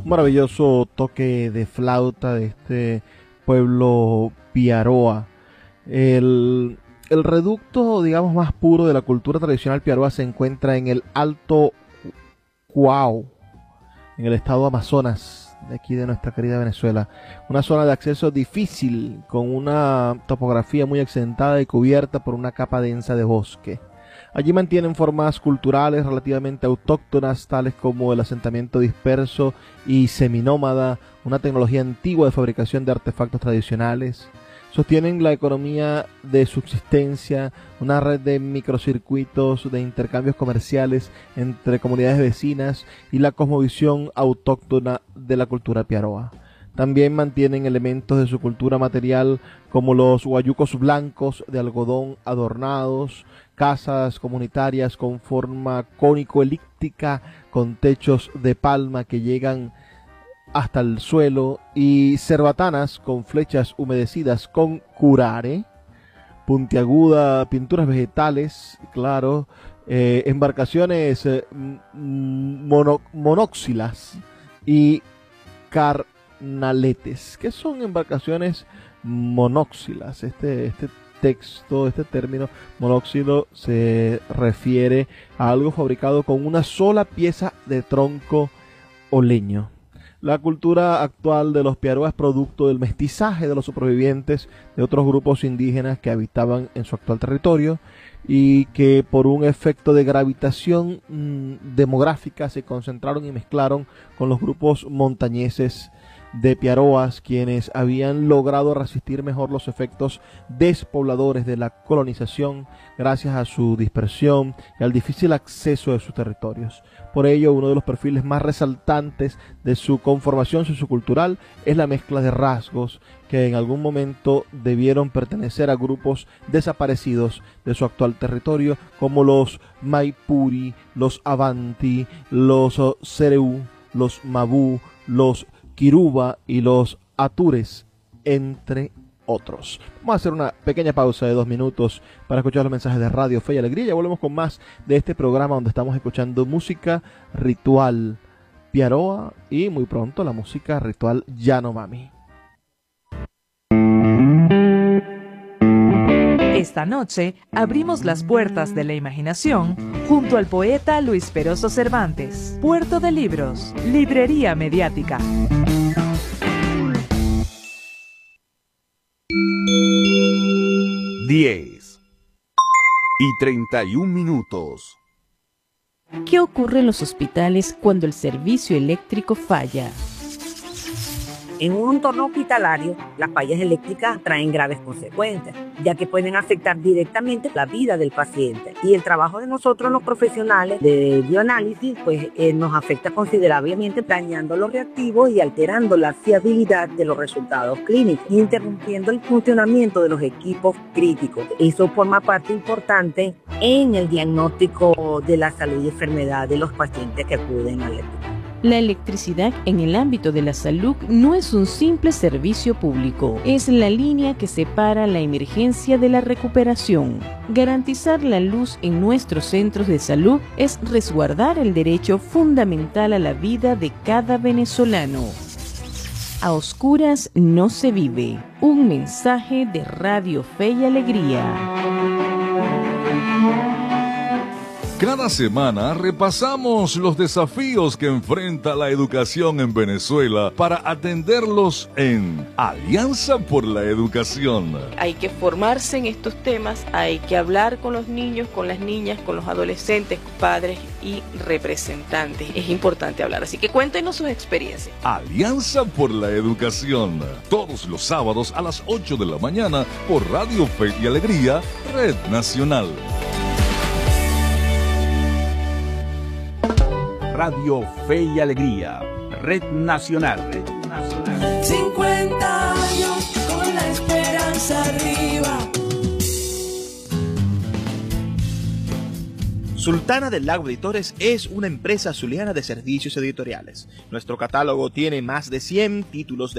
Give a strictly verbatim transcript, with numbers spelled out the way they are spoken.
Un maravilloso toque de flauta de este pueblo piaroa. El, el reducto, digamos, más puro de la cultura tradicional piaroa se encuentra en el Alto Cuau, en el estado Amazonas, de aquí de nuestra querida Venezuela. Una zona de acceso difícil, con una topografía muy accidentada y cubierta por una capa densa de bosque. Allí mantienen formas culturales relativamente autóctonas, tales como el asentamiento disperso y seminómada, una tecnología antigua de fabricación de artefactos tradicionales. Sostienen la economía de subsistencia, una red de microcircuitos de intercambios comerciales entre comunidades vecinas y la cosmovisión autóctona de la cultura piaroa. También mantienen elementos de su cultura material como los guayucos blancos de algodón adornados, casas comunitarias con forma cónico-elíptica con techos de palma que llegan hasta el suelo y cerbatanas con flechas humedecidas con curare, puntiaguda, pinturas vegetales, claro, eh, embarcaciones eh, mono, monóxilas y carnaletes. ¿Qué son embarcaciones monóxilas? Este, este texto, este término monóxilo se refiere a algo fabricado con una sola pieza de tronco o leño. La cultura actual de los piaroa es producto del mestizaje de los supervivientes de otros grupos indígenas que habitaban en su actual territorio y que por un efecto de gravitación mmm, demográfica se concentraron y mezclaron con los grupos montañeses de piaroas, quienes habían logrado resistir mejor los efectos despobladores de la colonización gracias a su dispersión y al difícil acceso de sus territorios. Por ello, uno de los perfiles más resaltantes de su conformación sociocultural es la mezcla de rasgos que en algún momento debieron pertenecer a grupos desaparecidos de su actual territorio, como los Maipuri, los Avanti, los Sereu, los Mabú, los Kiruba y los Atures, entre otros. Vamos a hacer una pequeña pausa de dos minutos para escuchar los mensajes de Radio Fe y Alegría. Ya volvemos con más de este programa donde estamos escuchando música ritual piaroa y muy pronto la música ritual Yanomami. Esta noche abrimos las puertas de la imaginación junto al poeta Luis Peroso Cervantes. Puerto de Libros, Librería Mediática. diez y treinta y un minutos. ¿Qué ocurre en los hospitales cuando el servicio eléctrico falla? En un entorno hospitalario, las fallas eléctricas traen graves consecuencias, ya que pueden afectar directamente la vida del paciente. Y el trabajo de nosotros, los profesionales de bioanálisis, pues eh, nos afecta considerablemente, dañando los reactivos y alterando la fiabilidad de los resultados clínicos, interrumpiendo el funcionamiento de los equipos críticos. Eso forma parte importante en el diagnóstico de la salud y enfermedad de los pacientes que acuden al hospital. La electricidad en el ámbito de la salud no es un simple servicio público, es la línea que separa la emergencia de la recuperación. Garantizar la luz en nuestros centros de salud es resguardar el derecho fundamental a la vida de cada venezolano. A oscuras no se vive. Un mensaje de Radio Fe y Alegría. Cada semana repasamos los desafíos que enfrenta la educación en Venezuela para atenderlos en Alianza por la Educación. Hay que formarse en estos temas, hay que hablar con los niños, con las niñas, con los adolescentes, padres y representantes. Es importante hablar, así que cuéntenos sus experiencias. Alianza por la Educación, todos los sábados a las ocho de la mañana por Radio Fe y Alegría, Red Nacional. Radio Fe y Alegría, Red Nacional. Red Nacional. cincuenta años con la esperanza arriba. Sultana del Lago Editores es una empresa zuliana de servicios editoriales. Nuestro catálogo tiene más de cien títulos de